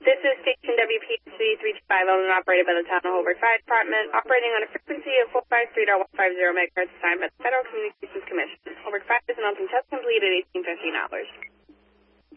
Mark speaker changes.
Speaker 1: This is station WPC 325, owned and operated by the Town of Holbrook Fire Department, operating on a frequency of 453.150 MHz assigned by the Federal Communications Commission. Holbrook Fire is announcing test complete at 18:15 hours.